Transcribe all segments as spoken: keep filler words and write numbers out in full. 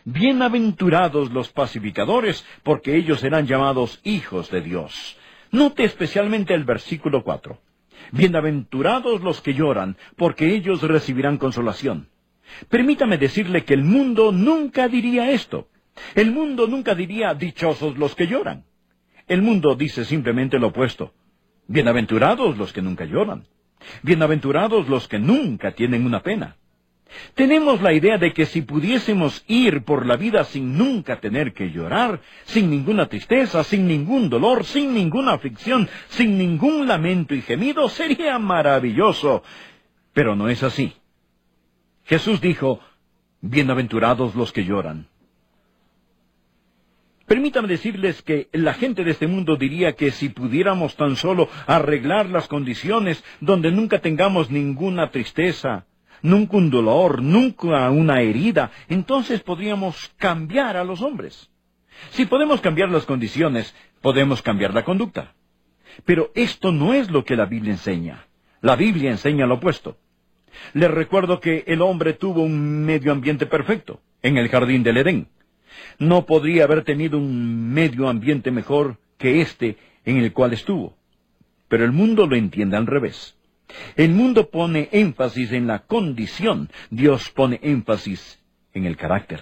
Bienaventurados los pacificadores, porque ellos serán llamados hijos de Dios. Note especialmente el versículo cuatro. Bienaventurados los que lloran, porque ellos recibirán consolación. Permítame decirle que el mundo nunca diría esto. El mundo nunca diría dichosos los que lloran. El mundo dice simplemente lo opuesto. Bienaventurados los que nunca lloran. Bienaventurados los que nunca tienen una pena. Tenemos la idea de que si pudiésemos ir por la vida sin nunca tener que llorar, sin ninguna tristeza, sin ningún dolor, sin ninguna aflicción, sin ningún lamento y gemido, sería maravilloso. Pero no es así. Jesús dijo, bienaventurados los que lloran. Permítanme decirles que la gente de este mundo diría que si pudiéramos tan solo arreglar las condiciones donde nunca tengamos ninguna tristeza, nunca un dolor, nunca una herida, entonces podríamos cambiar a los hombres. Si podemos cambiar las condiciones, podemos cambiar la conducta. Pero esto no es lo que la Biblia enseña. La Biblia enseña lo opuesto. Les recuerdo que el hombre tuvo un medio ambiente perfecto, en el jardín del Edén. No podría haber tenido un medio ambiente mejor que este en el cual estuvo. Pero el mundo lo entiende al revés. El mundo pone énfasis en la condición, Dios pone énfasis en el carácter.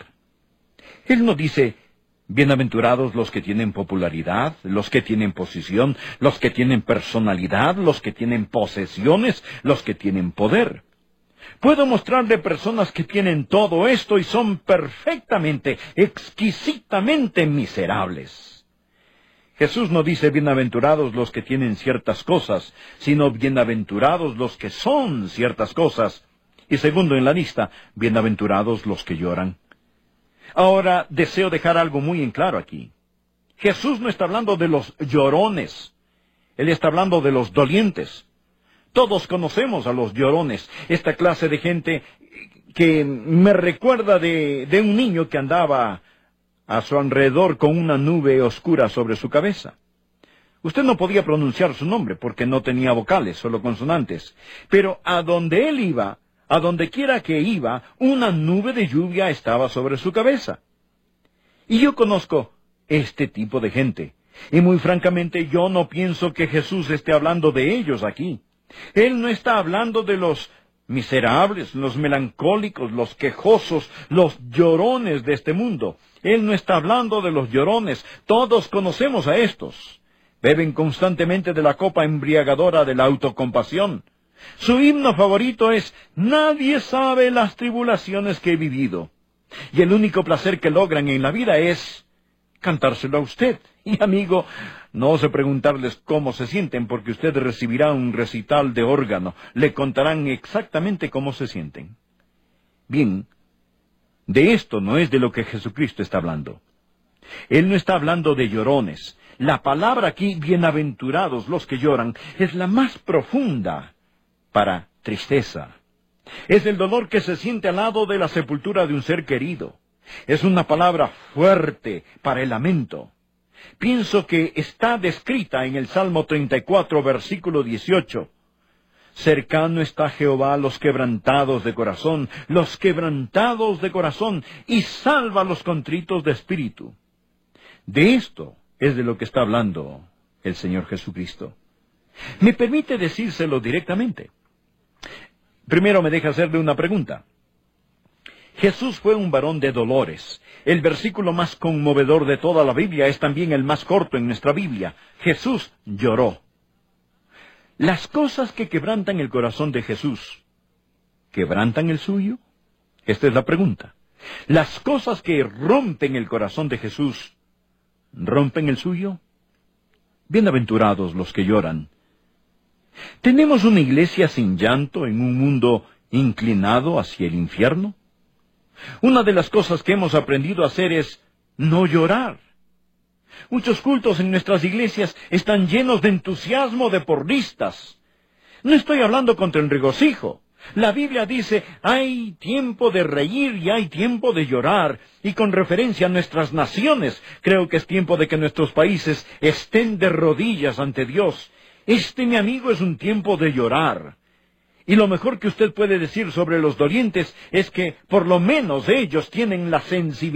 Él no dice, bienaventurados los que tienen popularidad, los que tienen posición, los que tienen personalidad, los que tienen posesiones, los que tienen poder. Puedo mostrarle personas que tienen todo esto y son perfectamente, exquisitamente miserables. Jesús no dice bienaventurados los que tienen ciertas cosas, sino bienaventurados los que son ciertas cosas. Y segundo en la lista, bienaventurados los que lloran. Ahora, deseo dejar algo muy en claro aquí. Jesús no está hablando de los llorones. Él está hablando de los dolientes. Todos conocemos a los llorones, esta clase de gente que me recuerda de, de un niño que andaba a su alrededor con una nube oscura sobre su cabeza. Usted no podía pronunciar su nombre porque no tenía vocales, solo consonantes. Pero a donde él iba, a donde quiera que iba, una nube de lluvia estaba sobre su cabeza. Y yo conozco este tipo de gente. Y muy francamente yo no pienso que Jesús esté hablando de ellos aquí. Él no está hablando de los miserables, los melancólicos, los quejosos, los llorones de este mundo. Él no está hablando de los llorones. Todos conocemos a estos. Beben constantemente de la copa embriagadora de la autocompasión. Su himno favorito es «Nadie sabe las tribulaciones que he vivido». Y el único placer que logran en la vida es cantárselo a usted. Y amigo, no ose preguntarles cómo se sienten, porque usted recibirá un recital de órgano. Le contarán exactamente cómo se sienten. Bien, de esto no es de lo que Jesucristo está hablando. Él no está hablando de llorones. La palabra aquí, bienaventurados los que lloran, es la más profunda para tristeza. Es el dolor que se siente al lado de la sepultura de un ser querido. Es una palabra fuerte para el lamento. Pienso que está descrita en el Salmo treinta y cuatro, versículo dieciocho. Cercano está Jehová a los quebrantados de corazón, los quebrantados de corazón, y salva a los contritos de espíritu. De esto es de lo que está hablando el Señor Jesucristo. Me permite decírselo directamente. Primero me deja hacerle una pregunta. Jesús fue un varón de dolores. El versículo más conmovedor de toda la Biblia es también el más corto en nuestra Biblia. Jesús lloró. Las cosas que quebrantan el corazón de Jesús, ¿quebrantan el suyo? Esta es la pregunta. Las cosas que rompen el corazón de Jesús, ¿rompen el suyo? Bienaventurados los que lloran. ¿Tenemos una iglesia sin llanto en un mundo inclinado hacia el infierno? Una de las cosas que hemos aprendido a hacer es no llorar. Muchos cultos en nuestras iglesias están llenos de entusiasmo de porristas. No estoy hablando contra el regocijo. La Biblia dice, hay tiempo de reír y hay tiempo de llorar. Y con referencia a nuestras naciones, creo que es tiempo de que nuestros países estén de rodillas ante Dios. Este, mi amigo, es un tiempo de llorar. Y lo mejor que usted puede decir sobre los dolientes es que por lo menos ellos tienen la sensibilidad